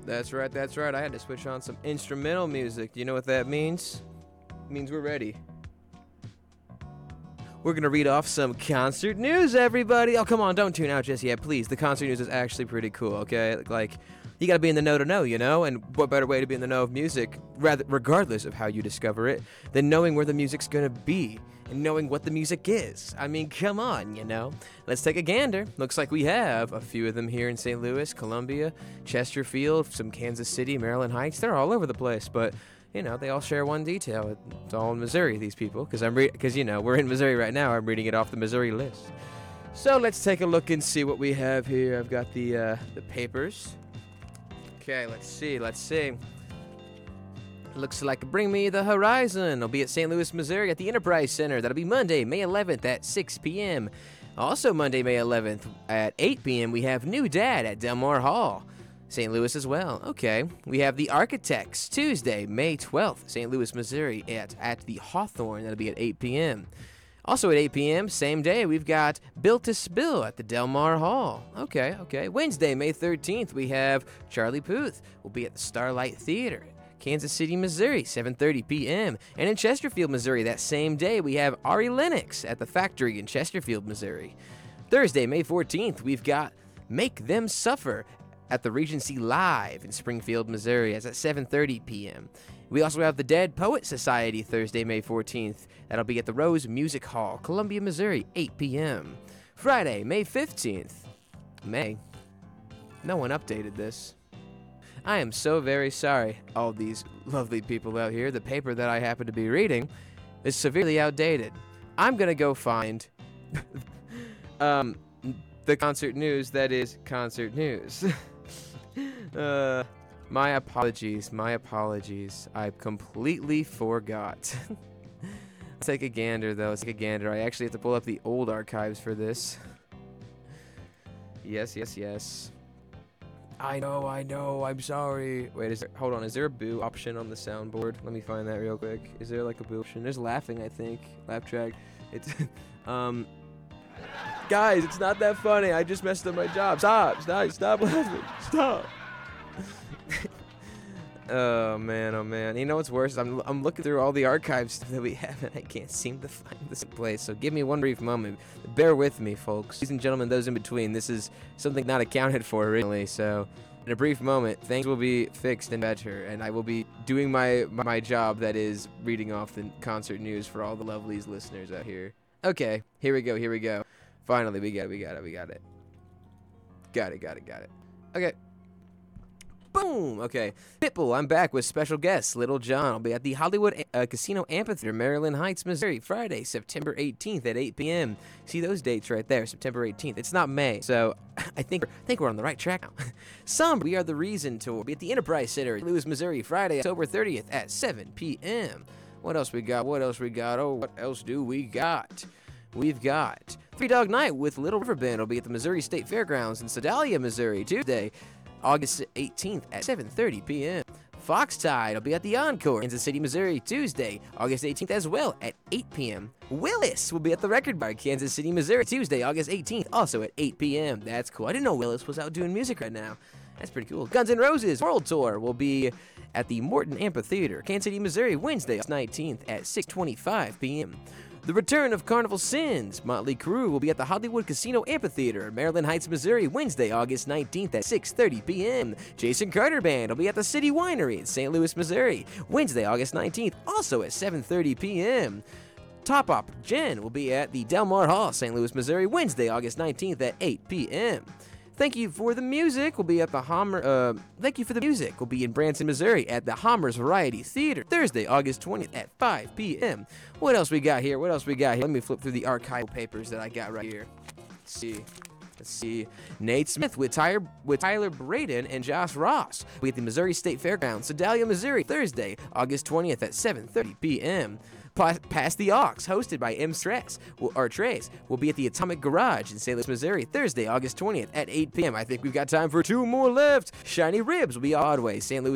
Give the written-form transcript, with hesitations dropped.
That's right, that's right. I had to switch on some instrumental music. Do you know what that means? It means we're ready. We're going to read off some concert news, everybody. Oh, come on, don't tune out just yet, please. The concert news is actually pretty cool, okay? Like, you got to be in the know to know, you know? And what better way to be in the know of music, regardless of how you discover it, than knowing where the music's going to be and knowing what the music is. I mean, come on, you know? Let's take a gander. Looks like we have a few of them here in St. Louis, Columbia, Chesterfield, some Kansas City, Maryland Heights. They're all over the place, but you know, they all share one detail. It's all in Missouri, these people, because you know, we're in Missouri right now. I'm reading it off the Missouri list. So let's take a look and see what we have here. I've got the papers. Okay, let's see. Looks like Bring Me the Horizon. It'll be at St. Louis, Missouri at the Enterprise Center. That'll be Monday, May 11th at 6 p.m. Also Monday, May 11th at 8 p.m. we have New Dad at Delmar Hall. St. Louis as well. Okay. We have The Architects, Tuesday, May 12th, St. Louis, Missouri, at the Hawthorne. That'll be at 8 p.m. Also at 8 p.m., same day, we've got Built to Spill at the Delmar Hall. Okay. Wednesday, May 13th, we have Charlie Puth. Will be at the Starlight Theater, Kansas City, Missouri, 7:30 p.m. And in Chesterfield, Missouri, that same day, we have Ari Lennox at the Factory in Chesterfield, Missouri. Thursday, May 14th, we've got Make Them Suffer at the Regency Live in Springfield, Missouri. That's at 7:30 p.m. We also have the Dead Poet Society Thursday, May 14th. That'll be at the Rose Music Hall, Columbia, Missouri, 8 p.m. Friday, May 15th. No one updated this. I am so very sorry, all these lovely people out here. The paper that I happen to be reading is severely outdated. I'm gonna go find the concert news that is concert news. My apologies. I completely forgot. Let's take a gander, though. I actually have to pull up the old archives for this. Yes. I know. I'm sorry. Wait, hold on. Is there a boo option on the soundboard? Let me find that real quick. Is there like a boo option? There's laughing, I think. Laugh track. It's, guys, it's not that funny. I just messed up my job. Stop laughing. Stop. Oh man. You know what's worse? I'm looking through all the archives that we have and I can't seem to find this place. So give me one brief moment. Bear with me, folks. Ladies and gentlemen, those in between, this is something not accounted for originally. So in a brief moment, things will be fixed and better, and I will be doing my job, that is reading off the concert news for all the lovelies listeners out here. Okay, here we go. Finally, we got it. Got it. Okay. Boom! Okay. Pitbull, I'm back with special guest, Little John. I'll be at the Hollywood Casino Amphitheater, Maryland Heights, Missouri, Friday, September 18th at 8 p.m. See those dates right there, September 18th. It's not May, so I think we're on the right track now. We Are the Reason tour will be at the Enterprise Center, St. Louis, Missouri, Friday, October 30th at 7 p.m. What else we got? Oh, what else do we got? We've got Three Dog Night with Little River Band. Will be at the Missouri State Fairgrounds in Sedalia, Missouri, Tuesday, August 18th at 7:30 p.m. Foxtide will be at the Encore, Kansas City, Missouri, Tuesday, August 18th as well at 8 p.m. Willis will be at the Record Bar, Kansas City, Missouri, Tuesday, August 18th, also at 8 p.m. That's cool. I didn't know Willis was out doing music right now. That's pretty cool. Guns N' Roses World Tour will be at the Morton Amphitheater, Kansas City, Missouri, Wednesday, August 19th at 6:25 p.m. The Return of Carnival Sins, Motley Crue will be at the Hollywood Casino Amphitheater, Maryland Heights, Missouri, Wednesday, August 19th at 6:30 p.m. Jason Carter Band will be at the City Winery in St. Louis, Missouri, Wednesday, August 19th, also at 7:30 p.m. Top Op Jen will be at the Delmar Hall, St. Louis, Missouri, Wednesday, August 19th at 8 p.m. Thank You for the Music will be at the Thank You for the Music will be in Branson, Missouri at the Hammers Variety Theater, Thursday, August 20th at 5 p.m. What else we got here? Let me flip through the archival papers that I got right here. Let's see. Nate Smith with Tyler Braden and Josh Ross will be at the Missouri State Fairgrounds, Sedalia, Missouri, Thursday, August 20th at 7:30 p.m. Pass the Aux, hosted by M. Trace, will be at the Atomic Garage in St. Louis, Missouri, Thursday, August 20th at 8 p.m. I think we've got time for two more left. Shiny Ribs will be at Broadway, St. Louis,